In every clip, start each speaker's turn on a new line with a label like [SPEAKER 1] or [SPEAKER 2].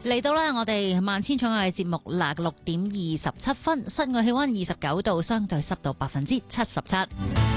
[SPEAKER 1] 嚟到咧，我哋萬千寵愛嘅節目啦，6:27，室外氣溫29度，相對濕度77%。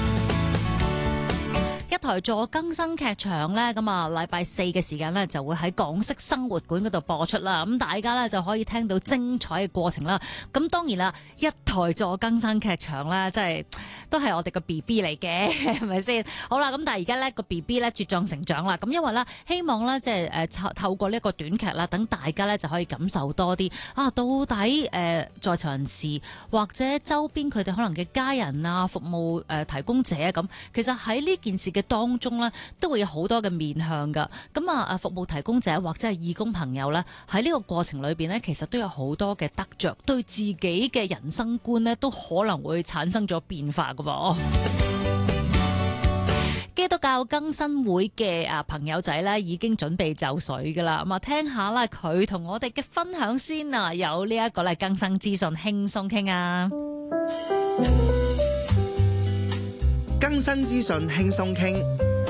[SPEAKER 1] 一台座更生劇場呢，咁啊禮拜四嘅時間呢，就會喺港式生活館嗰度播出啦。咁大家呢，就可以聽到精彩嘅過程啦。咁當然啦，一台座更生劇場呢，真係都係我哋個 BB 嚟嘅，係咪先？好啦，咁但係而家呢個 BB 呢，茁壯成長啦。咁因為呢，希望呢，即係透過呢個短劇啦，等大家呢，就可以感受多啲啊，到底在場人士或者周邊佢哋可能嘅家人啊、服務提供者咁，其實喺呢件事嘅當中咧，都會有好多嘅面向噶。咁啊，服務提供者或者係義工朋友咧，喺呢個過程裏邊咧，其實都有好多嘅得着，對自己嘅人生觀咧，都可能會產生咗變化噶噃。基督教更新會嘅朋友仔咧，已經準備就緒噶啦。咁啊，聽下啦，佢同我哋嘅分享先啊，有呢一個咧更生資訊輕鬆傾啊。
[SPEAKER 2] 更新資訊輕鬆傾。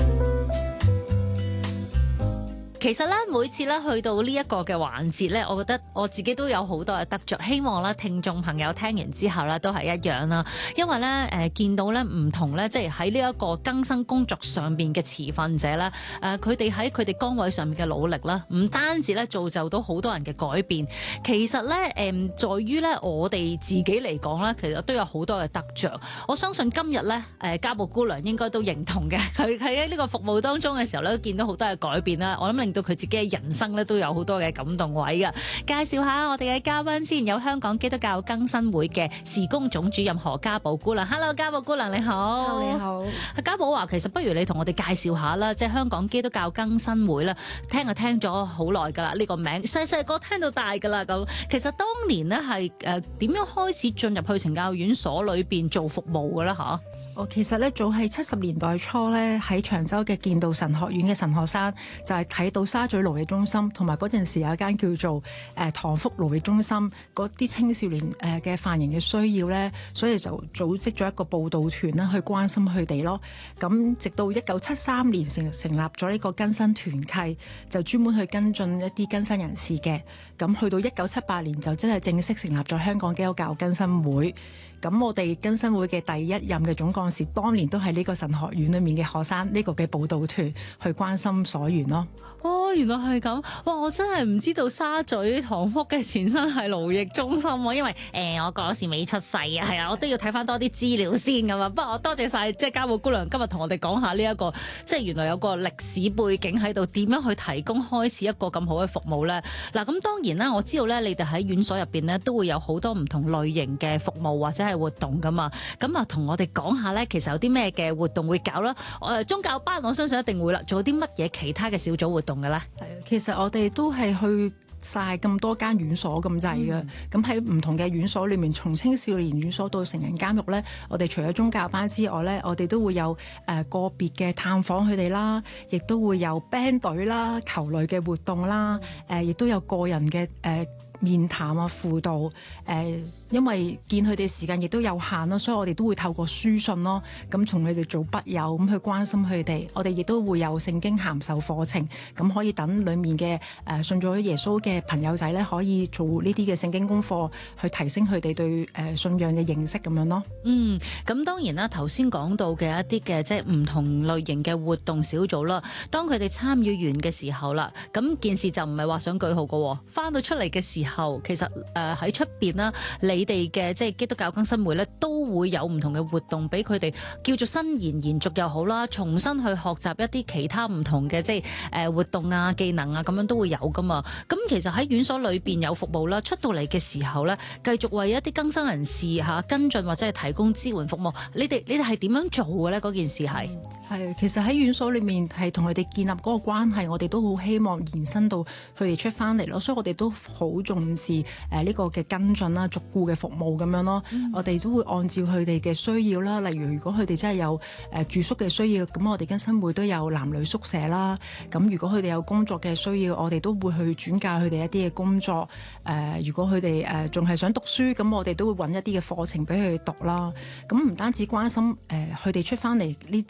[SPEAKER 1] 其實咧，每次咧去到呢一個嘅環節咧，我覺得我自己都有好多嘅得着。希望咧聽眾朋友聽完之後咧都係一樣啦。因為咧見到咧唔同咧，即係喺呢一個更生工作上邊嘅持份者咧，佢哋喺佢哋崗位上面嘅努力啦，唔單止咧造就到好多人嘅改變，其實咧在於咧我哋自己嚟講咧，其實都有好多嘅得着。我相信今日咧家寶姑娘應該都認同嘅。佢喺呢個服務當中嘅時候咧，都見到好多嘅改變啦。我諗令到佢自己嘅人生咧都有好多嘅感動位㗎。介紹下我哋嘅嘉賓先，有香港基督教更新會嘅事工總主任何家寶姑娘。Hello， 家寶姑娘你好。
[SPEAKER 3] Hello， 你好。
[SPEAKER 1] 家寶話其實不如你同我哋介紹下啦，即係香港基督教更新會啦，聽咗好耐㗎啦，呢個名細細個聽到大㗎啦咁。其實當年呢係點樣開始進入去懲教院所裏邊做服務㗎啦嚇？
[SPEAKER 3] 其實咧，早喺70年代初咧，喺長洲嘅建道神學院嘅神學生就係睇到沙咀勞役中心，同埋嗰陣時有一間叫做唐福勞役中心，嗰啲青少年嘅犯人嘅需要咧，所以就組織咗一個佈道團啦，去關心佢哋咯。咁直到1973年成立咗呢個更新團契，就專門去跟進一啲更新人士嘅。咁去到1978年就真係正式成立咗香港基督教更新會。咁我哋更新會嘅第一任嘅總幹事，當年都係呢個神學院裏面嘅學生，呢個嘅佈道團去關心所緣咯。
[SPEAKER 1] 哦，原來係咁，哇！我真係唔知道沙咀唐福嘅前身係勞役中心喎，因為我嗰時未出世啊，係啊，我都要睇翻多啲資料先㗎嘛。不過我多謝晒即係家寶姑娘今日同我哋講下呢一個，即係原來有個歷史背景喺度，點樣去提供開始一個咁好嘅服務咧？嗱，咁當然啦，我知道咧，你哋喺院所入邊咧都會有好多唔同類型嘅服務或者係活動㗎嘛。咁啊，同我哋講下咧，其實有啲咩嘅活動會搞啦？宗教班我相信一定會啦，仲有啲乜嘢其他嘅小組活動嘅咧？
[SPEAKER 3] 其實我哋都係去晒咁多間院所咁滯嘅，咁喺唔同嘅院所裏面，從青少年院所到成人監獄咧，我哋除咗宗教班之外咧，我哋都會有個別嘅探訪佢哋啦，亦都會有 band 隊啦、球類嘅活動啦，亦都有個人嘅面談啊、輔導因為見佢哋時間亦都有限咯，所以我哋都會透過書信咯，咁同佢哋做筆友咁去關心佢哋。我哋亦都會有聖經函授課程，咁可以等裡面嘅信咗耶穌嘅朋友仔咧，可以做呢啲嘅聖經功課，去提升佢哋對信仰嘅認識咁樣咯。
[SPEAKER 1] 咁當然啦，頭先講到嘅一啲嘅即係唔同類型嘅活動小組啦，當佢哋參與完嘅時候啦，咁件事就唔係話想舉號嘅，翻到出嚟嘅時候，其實喺出邊啦，你哋嘅即係基督教更新會咧，都會有唔同嘅活動俾佢哋，叫做新延續又好啦，重新去學習一啲其他唔同嘅即係活動啊、技能啊，咁樣都會有噶嘛。咁其實喺院所裏邊有服務啦，出到嚟嘅時候咧，繼續為一啲更生人士跟進或者係提供支援服務。你哋係點樣做嘅咧？嗰件事係
[SPEAKER 3] 其實喺院所裏面係同佢哋建立嗰個關係，我哋都好希望延伸到佢哋出翻嚟咯，所以我哋都好重視呢個嘅跟進啦、逐顧嘅服務咁樣咯。我哋都會按照佢哋嘅需要啦，例如如果佢哋真係有住宿嘅需要，咁我哋更新會都有男女宿舍啦。咁如果佢哋有工作嘅需要，我哋都會去轉介佢哋一啲嘅工作。如果佢哋仲係想讀書，咁我哋都會揾一啲嘅課程俾佢哋讀啦。咁唔單止關心佢哋出翻嚟呢啲嘅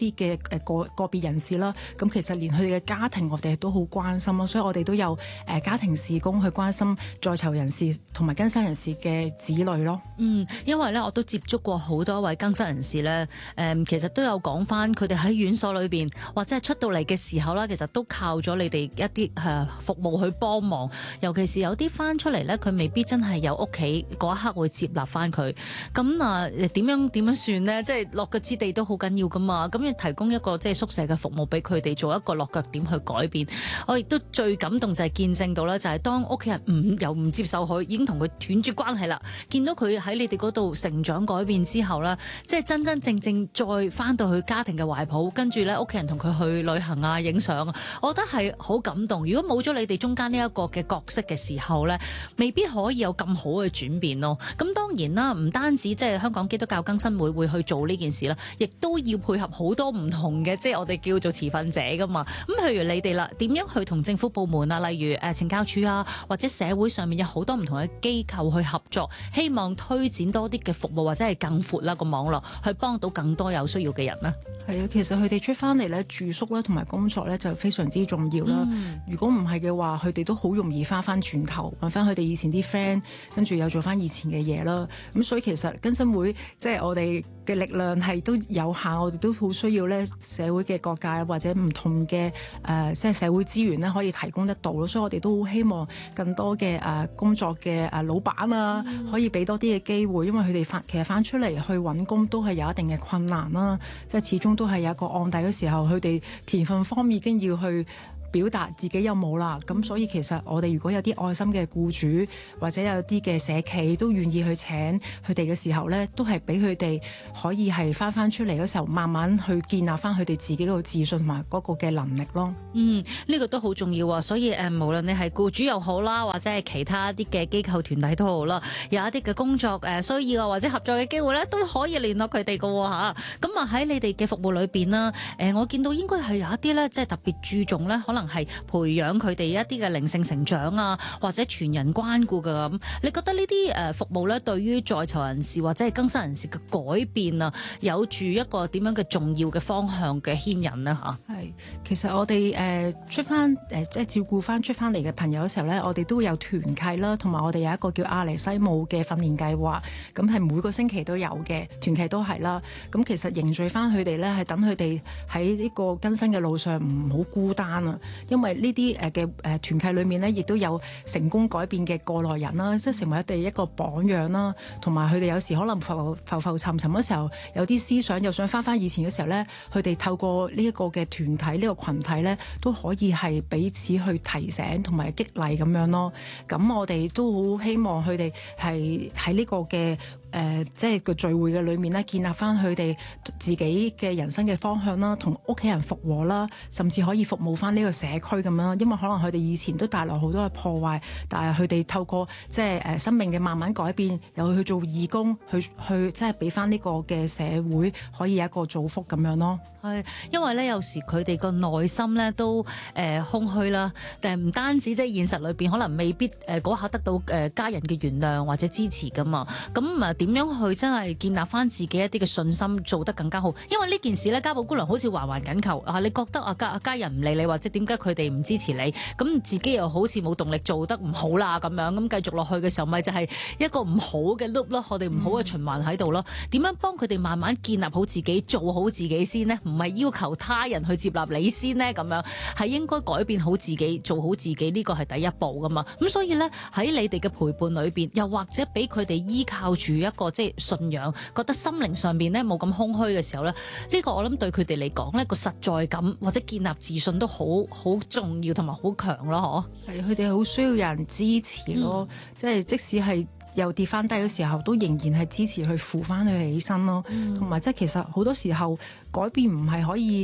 [SPEAKER 3] 個別人士啦。咁其實連佢哋嘅家庭我哋都好關心咯，所以我哋都有家庭事工去關心在囚人士同埋更生人士嘅子女咯。
[SPEAKER 1] 因為咧我都接觸過好多位更生人士咧，其實都有講翻佢哋喺院所裏邊或者係出到嚟嘅時候啦，其實都靠咗你哋一啲服務去幫忙，尤其是有啲翻出嚟咧，佢未必真係有屋企嗰一刻會接納翻佢。咁點樣算呢？即係落腳之地都好緊要噶嘛。咁要提供一個即係宿舍嘅服務俾佢哋，做一個落腳點去改變。我亦都最感動就係見證到咧，就係當屋企人又唔接受佢，已經同佢斷絕關係啦。見到佢喺你哋嗰度成長改變之後咧，即係真真正正再翻到去家庭嘅懷抱，跟住咧屋企人同佢去旅行啊、影相啊，我覺得係好感動。如果冇咗你哋中間呢一個嘅角色嘅時候咧，未必可以有咁好嘅轉變咯。咁當然啦，唔單止即係香港基督教更新會去做呢件事啦，亦都要配合好多唔同嘅即係我哋叫做持份者噶嘛。咁譬如你哋啦，點樣去同政府部門啊，例如懲教署啊，或者社會上面有好多唔同嘅機構去合作，希望推展多啲嘅服務或者係更闊啦個網絡，去幫到更多有需要嘅人啦。
[SPEAKER 3] 係啊，其實佢哋出翻嚟咧，住宿咧同埋工作咧就非常之重要啦。如果唔係嘅話，佢哋都好容易翻轉頭揾翻佢哋以前啲 friend， 跟住又做翻以前嘅嘢啦。咁所以其實更新會即係我哋嘅力量係都有限，我哋都好需要咧社會嘅各界或者唔同嘅即係社會資源咧可以提供得到咯。所以我哋都好希望更多嘅工作嘅老闆啊，可以俾多啲嘅機會，因為佢哋其實翻出嚟去揾工都係有一定嘅困難啦。即係始終都係有一個案底嘅時候，佢哋填份方面已經要去表達自己有冇啦，咁所以其實我哋如果有啲愛心嘅僱主或者有啲嘅社企都願意去請佢哋嘅時候呢，都係俾佢哋可以係翻出嚟嗰時候，慢慢去建立翻佢哋自己個自信同埋嗰個嘅能力咯。
[SPEAKER 1] 呢個都好重要啊！所以無論你係僱主又好啦，或者係其他啲嘅機構團體都好啦，有一啲嘅工作需要啊，或者合作嘅機會呢，都可以聯絡佢哋㗎嚇。咁喺你哋嘅服務裏邊啦，我見到應該係有一啲呢，即係特別注重呢，可能係培養佢哋一啲嘅靈性成長啊，或者全人關顧嘅咁。你覺得呢啲服務咧，對於在囚人士或者係更生人士嘅改變啊，有住一個點樣嘅重要嘅方向嘅牽引呢？嚇？係，
[SPEAKER 3] 其實我哋出翻即係照顧翻出翻嚟嘅朋友嘅時候咧，我哋都有團契啦，同埋我哋有一個叫阿尼西姆嘅訓練計劃，咁係每個星期都有嘅，團契都係啦。咁其實凝聚翻佢哋咧，係等佢哋喺呢個更新嘅路上唔好孤單啊。因為呢啲嘅團契裏面咧，亦都有成功改變嘅過來人啦，即係成為佢哋一個榜樣啦。同埋佢哋有時可能浮沉沉嘅時候，有啲思想又想翻以前嘅時候咧，佢哋透過呢一個嘅團體呢個群體咧，都可以係彼此去提醒同埋激勵咁樣咯。咁我哋都好希望佢哋係喺呢個嘅即係個聚會嘅裏面咧，建立翻佢哋自己嘅人生嘅方向啦，同屋企人復和啦，甚至可以服務翻呢個社區咁樣。因為可能佢哋以前都帶來好多嘅破壞，但係佢哋透過即係生命嘅慢慢改變，又去做義工，去即係俾翻呢個嘅社會可以有一個造福咁樣咯。
[SPEAKER 1] 係，因為咧有時佢哋個內心咧都空虛啦，但係唔單止即係現實裏邊可能未必嗰刻得到家人嘅原諒或者支持噶嘛。咁點樣去真係建立翻自己一啲嘅信心，做得更加好？因為呢件事咧，家寶姑娘好似環環緊扣啊！你覺得家人唔理你，或者點解佢哋唔支持你？咁自己又好似冇動力做得唔好啦咁樣，咁繼續落去嘅時候，咪就係一個唔好嘅 loop 咯，我哋唔好嘅循環喺度咯。點樣幫佢哋慢慢建立好自己，做好自己先呢？唔係要求他人去接納你先呢？咁樣係應該改變好自己，做好自己，呢個係第一步噶嘛。咁所以呢，喺你哋嘅陪伴裏邊，又或者俾佢哋依靠住一個即係信仰，覺得心靈上邊咧冇咁空虛嘅時候咧，呢個我諗對佢哋嚟講咧個實在感或者建立自信都好重要同埋好強咯，嗬。
[SPEAKER 3] 係，佢哋好需要有人支持咯，即係即使係又跌翻低嘅時候，都仍然係支持去扶翻佢起身咯。同埋即係其實好多時候改變唔係可以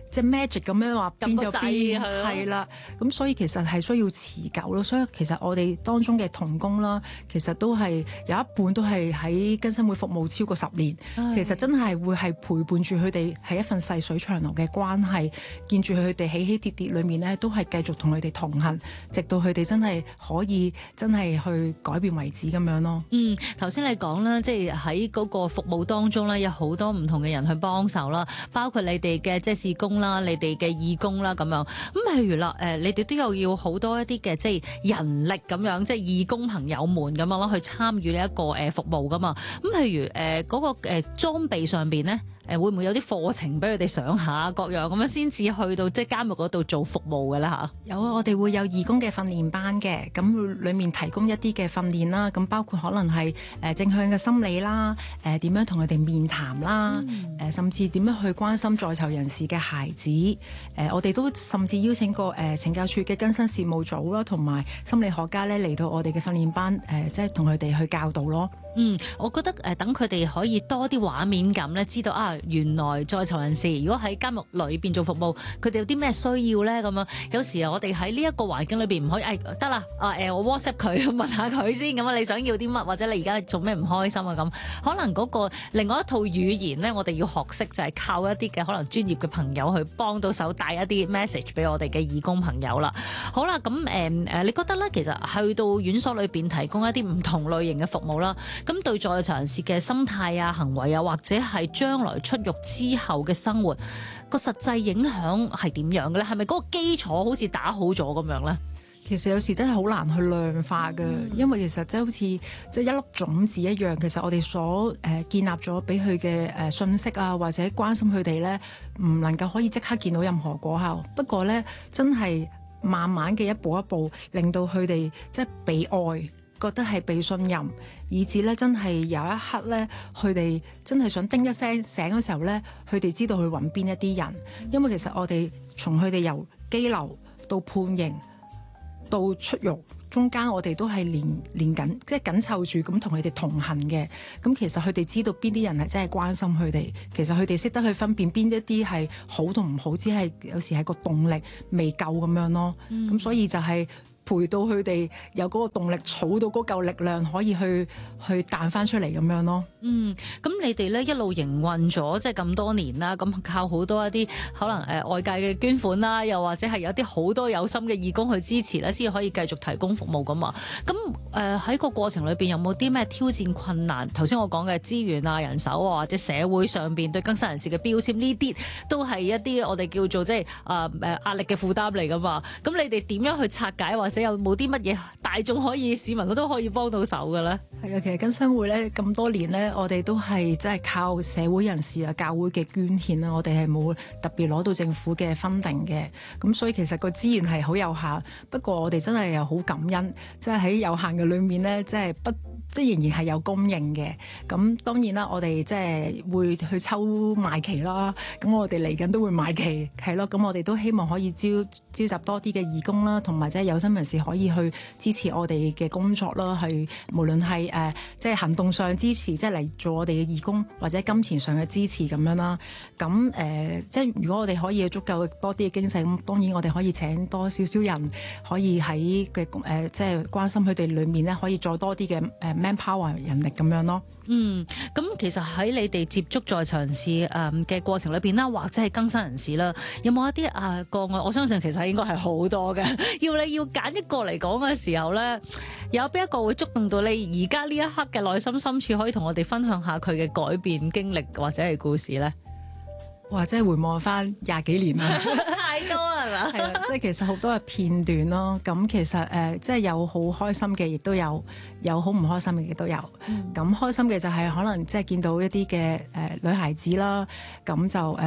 [SPEAKER 3] 即係 magic 咁樣話變就變，
[SPEAKER 1] 撳個掣
[SPEAKER 3] 係啦。咁所以其實係需要持久咯。所以其實我哋當中嘅同工啦，其實都係有一半都係喺更生會服務超過10年。其實真係會係陪伴住佢哋係一份細水長流嘅關係，見住佢哋起起跌跌裏面咧，都係繼續同佢哋同行，直到佢哋真係可以真係去改變為止咁樣咯。
[SPEAKER 1] 頭先你講啦，即係喺嗰個服務當中咧，有好多唔同嘅人去幫手啦，包括你哋嘅即係事工啦，你哋嘅義工啦咁樣。咁譬如啦，你哋都有要好多一啲嘅即係人力咁樣，即係義工朋友們咁樣咯，去參與呢一個服務噶嘛。咁譬如嗰個裝備上邊咧，會唔會有啲課程俾佢哋上下各樣咁樣先至去到即係監獄嗰度做服務嘅咧嚇？
[SPEAKER 3] 有啊，我哋會有義工嘅訓練班嘅，咁會裡面提供一啲嘅訓練啦，咁包括可能係正向嘅心理啦，點樣同佢哋面談啦，甚至點樣去關心在囚人士嘅孩子，我哋都甚至邀請過懲教處嘅更生事務組啦，同埋心理學家咧嚟到我哋嘅訓練班，即係同佢哋去教導咯。
[SPEAKER 1] 我覺得等佢哋可以多啲畫面感咧，知道啊，原來在囚人士如果喺監獄裏邊做服務，佢哋有啲咩需要咧咁樣。有時我哋喺呢一個環境裏邊唔可以得啦，我 WhatsApp 佢問下佢先咁啊，你想要啲乜，或者你而家做咩唔開心啊咁。可能嗰個另外一套語言咧，我哋要學識就係靠一啲嘅可能專業嘅朋友去幫到手帶一啲 message 俾我哋嘅義工朋友啦。好啦，咁你覺得咧，其實去到院所裏邊提供一啲唔同類型嘅服務啦。咁對在囚人士嘅心態啊、行為啊，或者係將來出獄之後嘅生活，個實際影響係點樣嘅咧？係咪嗰個基礎好似打好咗咁樣咧？
[SPEAKER 3] 其實有時真係好難去量化嘅，因為其實即係好似即係一粒種子一樣。其實我哋所建立咗俾佢嘅信息啊，或者關心佢哋咧，唔能夠可以即刻見到任何果效。不過咧，真係慢慢嘅一步一步，令到佢哋即係被愛。覺得係被信任，以至咧真係有一刻咧，佢哋真係想叮一聲醒嘅時候咧，佢哋知道去揾邊一啲人。因為其實我哋從佢哋由羈留到判刑到出獄中間，我哋都係連緊，即係緊湊住咁同佢哋同行嘅。咁其實佢哋知道邊啲人係真係關心佢哋，其實佢哋識得去分辨邊一啲係好同唔好，只係有時係個動力未夠咁樣咯。咁所以就係陪到佢哋有嗰個動力，儲到嗰嚿力量，可以去彈翻出嚟咁樣咯。
[SPEAKER 1] 咁你哋咧一路營運咗即係咁多年啦，咁靠好多一啲可能外界嘅捐款啦，又或者係有啲好多有心嘅義工去支持咧，先可以繼續提供服務噶嘛。咁喺個過程裏邊有冇啲咩挑戰困難？頭先我講嘅資源啊、人手啊，或者社會上邊對更生人士嘅標籤呢啲，都係一啲我哋叫做即係壓力嘅負擔嚟噶嘛。咁你哋點樣去拆解，或者有冇啲乜嘢大眾可以市民都可以幫到手嘅咧？
[SPEAKER 3] 係啊，其實更生會咧咁多年咧，我哋都係真係靠社會人士啊、教會嘅捐獻啦，我哋係冇特別攞到政府嘅funding嘅，咁所以其實個資源係好有限。不過我哋真係又好感恩，即係喺有限嘅裏面咧，即係仍然係有供應嘅。咁當然啦，我哋即係會去抽賣期啦。咁我哋嚟緊都會賣期，係咯。咁我哋都希望可以召集多啲嘅義工啦，同埋即係有心人士可以去支持我哋嘅工作啦。係無論係即係行動上支持，即係嚟做我哋嘅義工，或者金錢上嘅支持咁樣啦。咁即係如果我哋可以有足夠多啲嘅經濟，咁當然我哋可以請多少少人，可以喺嘅即係關心佢哋裏面咧，可以再多啲嘅manpower 人力咁樣咯。
[SPEAKER 1] 咁其實喺你哋接觸在囚人士嘅過程裏邊啦，或者係更生人士啦，有冇一啲個案？我相信其實應該係好多嘅。你要揀一個嚟講嘅時候咧，有邊一個會觸動到你而家呢一刻嘅內心深處，可以同我哋分享下佢嘅改變經歷或者係故事咧？
[SPEAKER 3] 哇！即係回望翻20幾年啦，
[SPEAKER 1] 太多啦係嘛？
[SPEAKER 3] 係啊，即係其實好多嘅片段咯。咁其實即係有好開心嘅，亦都有好唔開心嘅，亦都有。咁開心嘅就係可能即係見到一啲嘅女孩子啦，咁就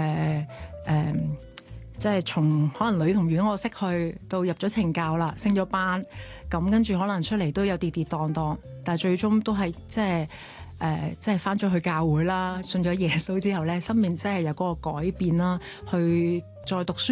[SPEAKER 3] 即係從可能女童院我識去到入咗懲教啦，升咗班，咁跟住可能出嚟都有跌跌蕩蕩，但係最終都係即係返咗去教會啦，信咗耶穌之後咧，生命真係有嗰個改變啦，去再讀書，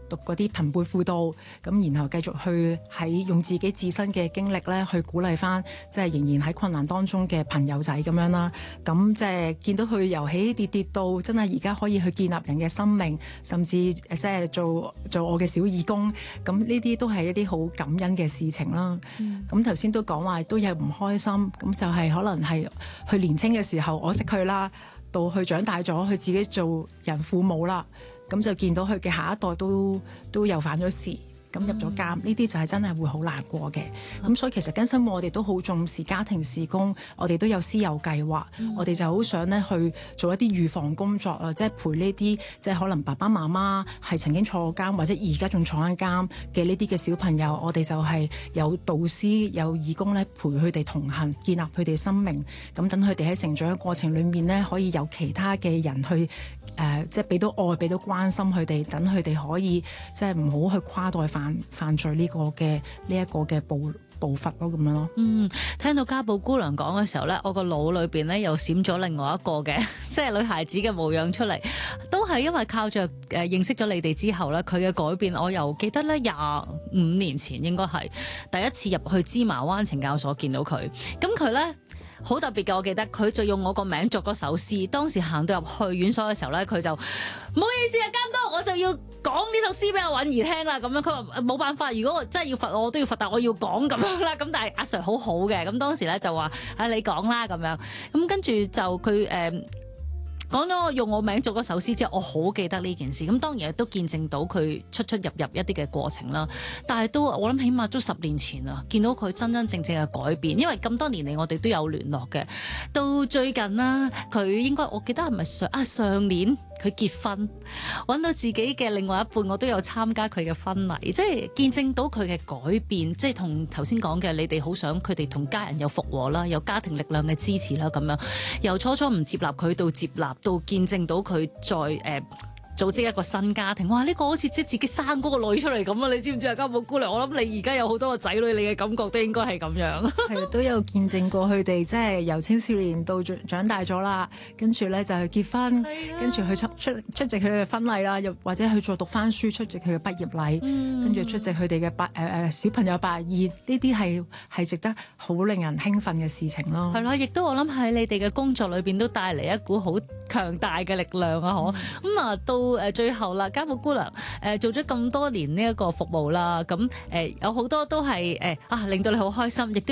[SPEAKER 3] 讀嗰啲朋輩輔導，咁然後繼續去用自己自身嘅經歷咧去鼓勵翻，即係仍然喺困難當中嘅朋友仔咁樣啦。咁即係見到佢由起跌到真係而家可以去建立人嘅生命，甚至即係做我嘅小義工，咁呢啲都係一啲好感恩嘅事情啦。咁頭先都講話都有唔開心，咁就係可能係佢年青嘅時候我識佢啦，到佢長大咗，佢自己做人父母啦，咁就見到佢嘅下一代都又犯咗事，咁入咗監，呢啲就係真係會好難過嘅。咁所以其實更新會我哋都好重視家庭事工，我哋都有師友計劃，我哋就好想咧去做一啲預防工作啊，即係陪呢啲即係可能爸爸媽媽係曾經坐過監或者而家仲坐緊監嘅呢啲嘅小朋友，我哋就係有導師有義工咧陪佢哋同行，建立佢哋生命，咁等佢哋喺成長嘅過程裡面咧可以有其他嘅人去即係俾到愛，俾到關心佢哋，等佢哋可以即係唔好去跨代犯罪呢一個嘅步伐咯，咁樣咯。
[SPEAKER 1] 聽到家寶姑娘講嘅時候咧，我個腦裏邊咧又閃咗另外一個嘅，即係女孩子嘅模樣出嚟，都係因為靠着認識咗你哋之後咧，佢嘅改變，我又記得咧25年前應該係第一次入去芝麻灣懲教所見到佢，咁佢咧。好特別嘅，我記得佢就用我個名作嗰首詩。當時行到入去院所嘅時候咧，佢就唔好意思啊，監督，我就要講呢首詩俾阿允兒聽啦。咁樣佢話冇辦法，如果真係要罰我都要罰，但我要講咁樣啦。咁但係阿 Sir 好好嘅，咁當時咧就話你講啦咁樣。咁跟住就佢講咗用我名做嗰首詩之後，我好記得呢件事。咁當然都見證到佢出入一啲嘅過程啦。但係我諗起碼都10年前啦，見到佢真真正正嘅改變。因為咁多年嚟我哋都有聯絡嘅。到最近啦，佢應該我記得係咪上年佢結婚，揾到自己嘅另外一半，我都有參加佢嘅婚禮，即係見證到佢嘅改變。即係同頭先講嘅，你哋好想佢哋同家人有復和啦，有家庭力量嘅支持啦，咁樣由初初唔接納佢到接納。到見證到佢再組織一個新家庭，哇！呢個好似即係自己生嗰個女出嚟咁啊！你知唔知啊，家寶姑娘？我諗你而家有好多個仔女，你嘅感覺都應該係咁樣。
[SPEAKER 3] 係都有見證過佢哋，即係由青少年到長大咗啦，跟住咧就去結婚，跟住去出席佢嘅婚禮啦，又或者去再讀翻書，出席佢嘅畢業禮，跟住出席佢哋嘅小朋友百宴，呢啲係值得好令人興奮嘅事情咯。
[SPEAKER 1] 係咯，亦都我諗喺你哋嘅工作裏邊都帶嚟一股好強大嘅力量啊！咁啊到最後啦，家寶姑娘做咗咁多年呢一個服務啦，咁有好多都係令到你好開心，亦都